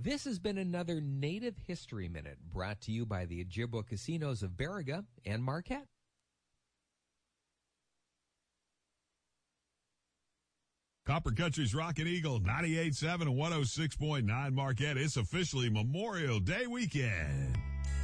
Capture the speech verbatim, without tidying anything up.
This has been another Native History Minute brought to you by the Ojibwa Casinos of Baraga and Marquette. Copper Country's Rockin' Eagle, ninety-eight point seven and one oh six point nine Marquette. It's officially Memorial Day weekend.